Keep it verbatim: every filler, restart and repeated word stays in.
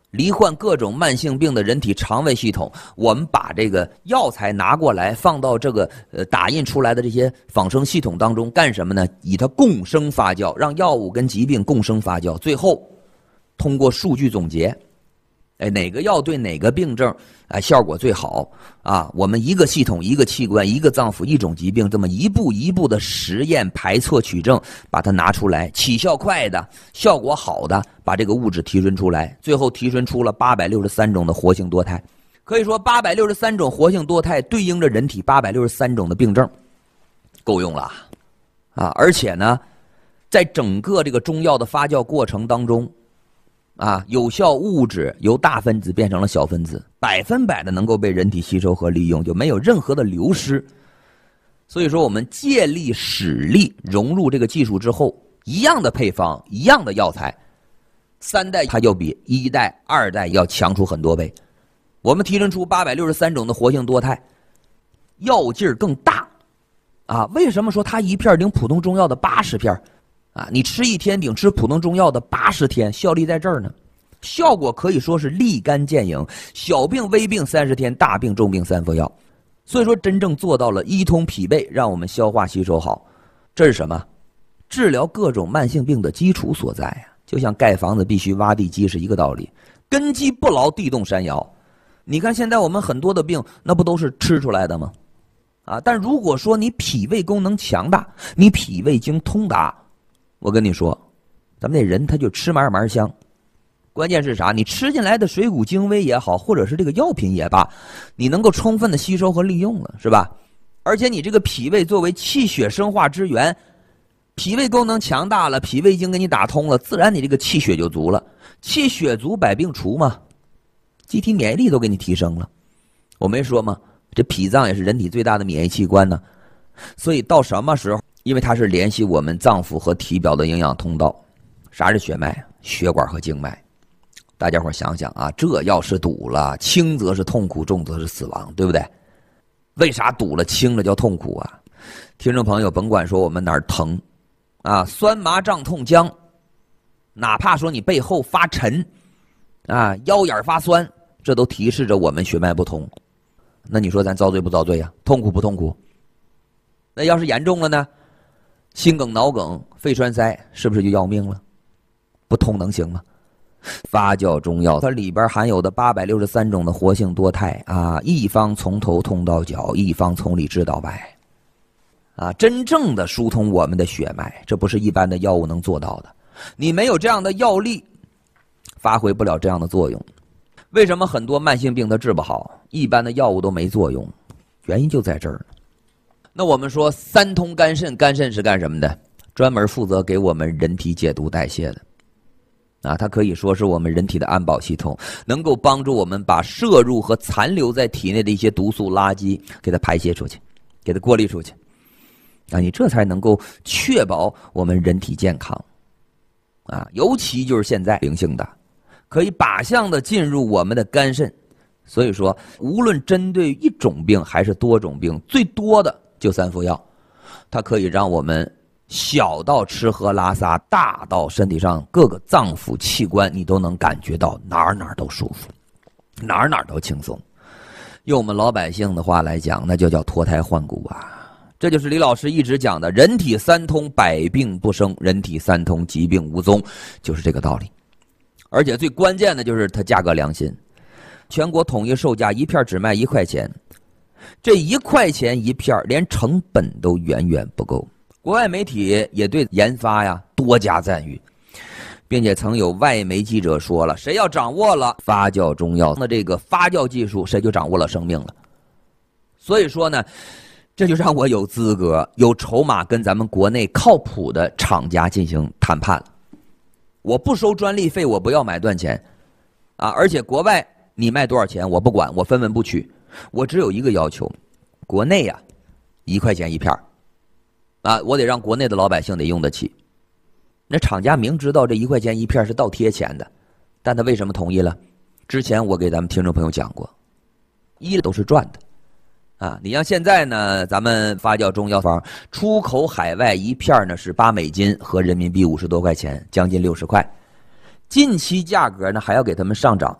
罹患各种慢性病的人体肠胃系统，我们把这个药材拿过来放到这个呃打印出来的这些仿生系统当中干什么呢？以它共生发酵，让药物跟疾病共生发酵，最后通过数据总结，哎，哪个药对哪个病症哎效果最好啊？我们一个系统、一个器官、一个脏腑、一种疾病，这么一步一步的实验排错取证，把它拿出来，起效快的、效果好的，把这个物质提纯出来，最后提纯出了八百六十三种的活性多肽。可以说，八百六十三种活性多肽对应着人体八百六十三种的病症，够用了啊！而且呢，在整个这个中药的发酵过程当中，啊，有效物质由大分子变成了小分子，百分百的能够被人体吸收和利用，就没有任何的流失。所以说，我们借力使力融入这个技术之后，一样的配方，一样的药材，三代它就比一代、二代要强出很多倍。我们提纯出八百六十三种的活性多肽，药劲儿更大。啊，为什么说它一片顶普通中药的八十片？啊，你吃一天顶吃普通中药的八十天，效力在这儿呢，效果可以说是立竿见影，小病微病三十天，大病重病三服药。所以说，真正做到了一通脾胃，让我们消化吸收好，这是什么？治疗各种慢性病的基础所在呀、啊。就像盖房子必须挖地基是一个道理，根基不牢，地动山摇。你看现在我们很多的病，那不都是吃出来的吗？啊，但如果说你脾胃功能强大，你脾胃经通达，我跟你说，咱们那人他就吃嘛嘛香。关键是啥？你吃进来的水谷精微也好，或者是这个药品也罢，你能够充分的吸收和利用了，是吧？而且你这个脾胃作为气血生化之源，脾胃功能强大了，脾胃经给你打通了，自然你这个气血就足了。气血足，百病除嘛，机体免疫力都给你提升了。我没说吗？这脾脏也是人体最大的免疫器官呢。所以到什么时候？因为它是联系我们脏腑和体表的营养通道。啥是血脉？血管和经脉。大家伙想想啊，这要是堵了，轻则是痛苦，重则是死亡，对不对？为啥堵了轻了叫痛苦啊？听众朋友，甭管说我们哪儿疼啊，酸麻胀痛僵，哪怕说你背后发沉啊，腰眼发酸，这都提示着我们血脉不通。那你说咱遭罪不遭罪呀？痛苦不痛苦？那要是严重了呢？心梗、脑梗、肺栓塞，是不是就要命了？不通能行吗？发酵中药它里边含有的八百六十三种的活性多肽啊，一方从头通到脚，一方从里治到外，啊，真正的疏通我们的血脉，这不是一般的药物能做到的。你没有这样的药力，发挥不了这样的作用。为什么很多慢性病它治不好，一般的药物都没作用？原因就在这儿。那我们说三通肝肾，肝肾是干什么的？专门负责给我们人体解毒代谢的啊，它可以说是我们人体的安保系统，能够帮助我们把摄入和残留在体内的一些毒素垃圾给它排泄出去，给它过滤出去啊，你这才能够确保我们人体健康啊。尤其就是现在灵性的，可以靶向的进入我们的肝肾。所以说，无论针对一种病还是多种病，最多的就三副药，它可以让我们小到吃喝拉撒，大到身体上各个脏腑器官，你都能感觉到哪儿哪儿都舒服，哪儿哪儿都轻松。用我们老百姓的话来讲，那就叫脱胎换骨啊！这就是李老师一直讲的人体三通，百病不生；人体三通，疾病无踪，就是这个道理。而且最关键的就是它价格良心，全国统一售价一片只卖一块钱。这一块钱一片，连成本都远远不够。国外媒体也对研发呀多加赞誉，并且曾有外媒记者说了，谁要掌握了发酵中药的这个发酵技术，谁就掌握了生命了。所以说呢，这就让我有资格有筹码跟咱们国内靠谱的厂家进行谈判了。我不收专利费，我不要买断钱啊！而且国外你卖多少钱我不管，我分文不取，我只有一个要求，国内呀、啊、一块钱一片啊，我得让国内的老百姓得用得起。那厂家明知道这一块钱一片是倒贴钱的，但他为什么同意了？之前我给咱们听众朋友讲过，一都是赚的啊。你像现在呢，咱们发酵中药方出口海外一片呢是八美金，合人民币五十多块钱，将近六十块。近期价格呢还要给他们上涨，